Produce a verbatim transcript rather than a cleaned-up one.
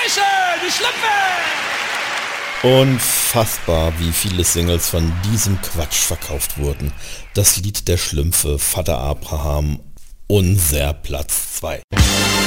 Scheiße, die Schlümpfe! Unfassbar, wie viele Singles von diesem Quatsch verkauft wurden. Das Lied der Schlümpfe, Vater Abraham, unser Platz zwei.